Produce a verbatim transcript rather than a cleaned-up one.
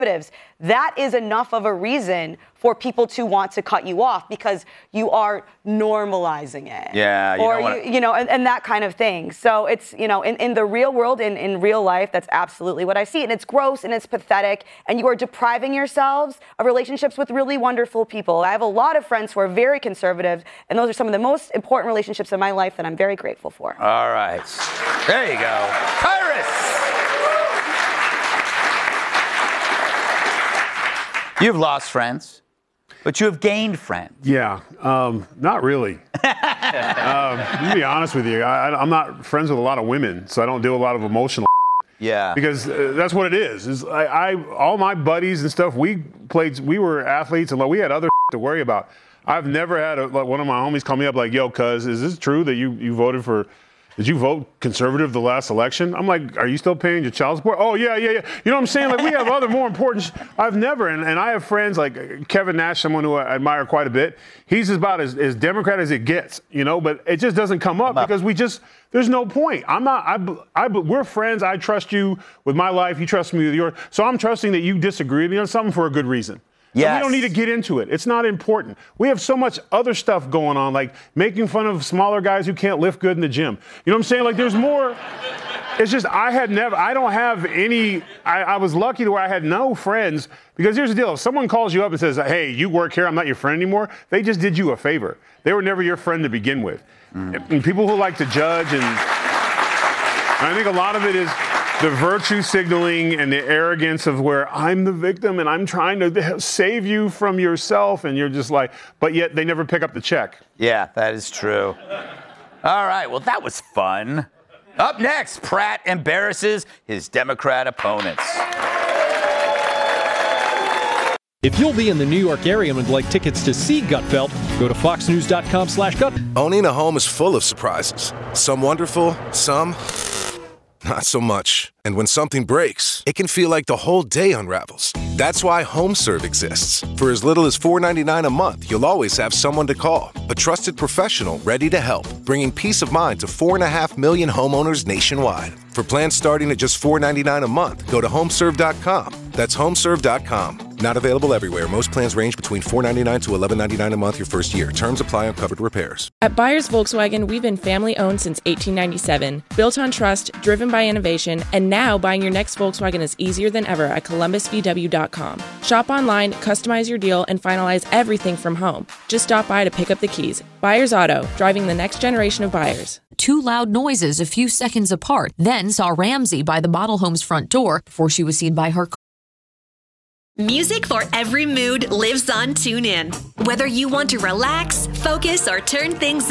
that is enough of a reason for people to want to cut you off because you are normalizing it. Yeah, you or don't wanna... you, you know, and, and that kind of thing. So it's, you know, in, in the real world, in, in real life, that's absolutely what I see. And it's gross and it's pathetic. And you are depriving yourselves of relationships with really wonderful people. I have a lot of friends who are very conservative, and those are some of the most important relationships in my life that I'm very grateful for. All right. There you go. Iris! You've lost friends, but you have gained friends. Yeah, um, not really. um, to be honest with you, I, I'm not friends with a lot of women, so I don't do a lot of emotional. Yeah. Because uh, that's what it is. is I, I, all my buddies and stuff, we played, we were athletes, and like, we had other to worry about. I've never had a, like, one of my homies call me up like, yo, cuz, is this true that you, you voted for, did you vote conservative the last election? I'm like, are you still paying your child support? Oh, yeah, yeah, yeah. You know what I'm saying? Like, we have other more important, sh- I've never, and, and I have friends like Kevin Nash, someone who I admire quite a bit. He's about as, as Democrat as it gets, you know, but it just doesn't come up, come up. because we just, there's no point. I'm not, I, I, we're friends. I trust you with my life. You trust me with yours. So I'm trusting that you disagree with me on something for a good reason. Yes. We don't need to get into it. It's not important. We have so much other stuff going on, like making fun of smaller guys who can't lift good in the gym. You know what I'm saying? Like, there's more. It's just I had never, I don't have any, I, I was lucky to where I had no friends, because here's the deal. If someone calls you up and says, hey, you work here, I'm not your friend anymore, they just did you a favor. They were never your friend to begin with. Mm. And people who like to judge, and I think a lot of it is the virtue signaling and the arrogance of where I'm the victim and I'm trying to save you from yourself, and you're just like, but yet they never pick up the check. Yeah, that is true. All right, well, that was fun. Up next, Pratt embarrasses his Democrat opponents. If you'll be in the New York area and would like tickets to see Gutfeld, go to fox news dot com slash gut. Owning a home is full of surprises. Some wonderful, some not so much. And when something breaks, it can feel like the whole day unravels. That's why HomeServe exists. For as little as four dollars and ninety-nine cents a month, you'll always have someone to call. A trusted professional ready to help, bringing peace of mind to four point five million homeowners nationwide. For plans starting at just four dollars and ninety-nine cents a month, go to home serve dot com. That's home serve dot com. Not available everywhere. Most plans range between four dollars and ninety-nine cents to eleven dollars and ninety-nine cents a month your first year. Terms apply on covered repairs. At Byers Volkswagen, we've been family-owned since eighteen ninety-seven. Built on trust, driven by innovation, and now buying your next Volkswagen is easier than ever at columbus v w dot com. Shop online, customize your deal, and finalize everything from home. Just stop by to pick up the keys. Byers Auto, driving the next generation of buyers. Two loud noises a few seconds apart, then saw Ramsey by the model home's front door before she was seen by her. Music for every mood lives on TuneIn. Whether you want to relax, focus, or turn things